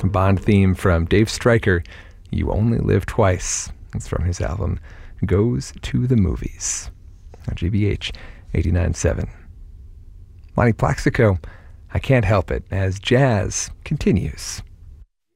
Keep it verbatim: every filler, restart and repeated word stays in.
Bond theme from Dave Stryker, You Only Live Twice. It's from his album Goes to the Movies. On G B H eighty-nine point seven. Lonnie Plaxico, I Can't Help It, as jazz continues.